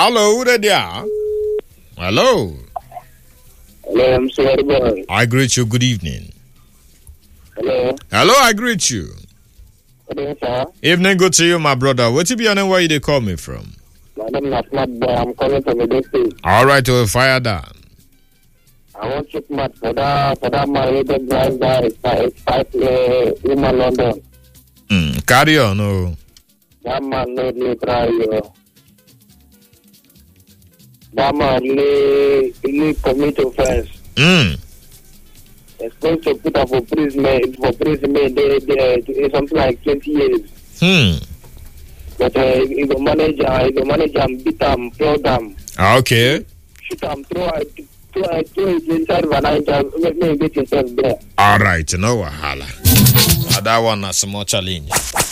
Hello, who there? Hello. Hello, I'm sorry, boy. I greet you. Good evening. Hello. Hello, I greet you. Hello, sir. Evening, good to you, my brother. What's your name? Where you they call me from? My name is Smart Boy. I'm calling from the state. All right, we'll fire down. I want to match for that married driver. It's 5 in London. Carry on, no. That man made me try you. That man really commit offense. It's going to put up for prison. They something like 20 years. But he go manage and beat them, throw them. Okay. Shoot them, throw it inside Vanessa, let me get yourself there. All right, no wahala. That one is more challenge.